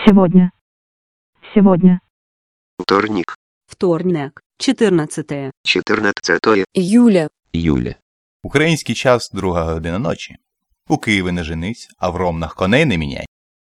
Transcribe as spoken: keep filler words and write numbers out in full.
Сегодня. Сегодня. Вторник. Вторник, чотирнадцяте. чотирнадцятого Июля. Июля. Український час друга година ночі. У Києві не женись, а в Ромнах коней не міняй.